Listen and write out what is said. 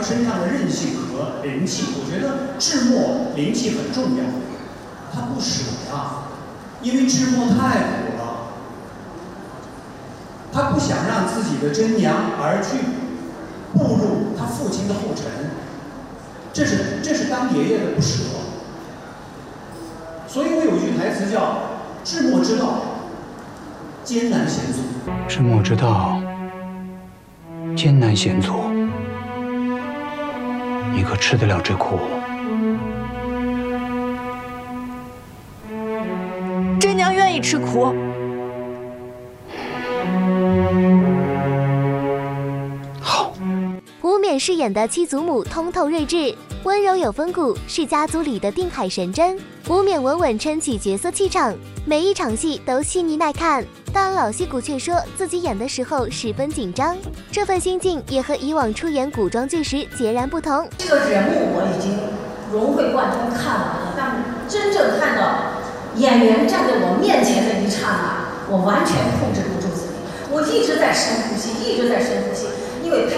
身上的韧性和灵气。我觉得智墨灵气很重要，他不舍呀，因为智墨太苦了，他不想让自己的真娘而去步入他父亲的后尘，这是当爷爷的不舍。所以我有一句台词叫“智墨之道，艰难险阻”。 智墨之道，艰难险阻，你可吃得了这苦？ 真娘愿意吃苦。 好。 吴冕饰演的七祖母通透睿智，温柔有风骨，是家族里的定海神针。吴冕稳稳撑起角色气场，每一场戏都细腻耐看。但老戏骨却说自己演的时候十分紧张，这份心境也和以往出演古装剧时截然不同。 这个人物我已经融会贯通看完了，但真正看到演员站在我面前的一刹那，我完全控制不住自己，我一直在深呼吸，一直在深呼吸，因为太